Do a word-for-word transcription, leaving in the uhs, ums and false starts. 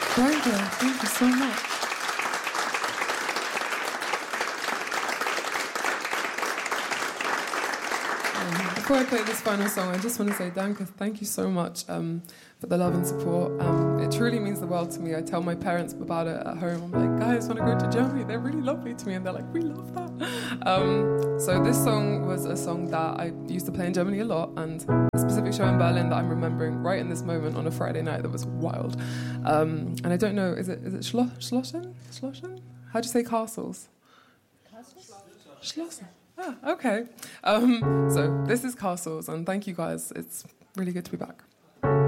Danke, thank you so much. Um, before I play this final song, I just want to say danke, thank you so much um, for the love and support. Um, it truly means the world to me. I tell my parents about it at home. I'm like, guys, want to go to Germany? They're really lovely to me, and they're like, we love that. Um, so this song was a song that I used to play in Germany a lot, and a specific show in Berlin that I'm remembering right in this moment on a Friday night that was wild. Um, and I don't know, is it is it Schlo- Schlossen? Schlossen? How do you say castles? Castles? Schlossen. Ah, okay. Um, so this is Castles, and thank you guys. It's really good to be back.